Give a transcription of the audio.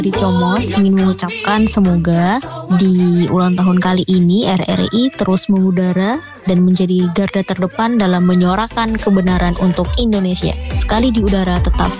Dicomot ingin mengucapkan semoga di ulang tahun kali ini RRI terus mengudara dan menjadi garda terdepan dalam menyuarakan kebenaran untuk Indonesia. Sekali di udara tetap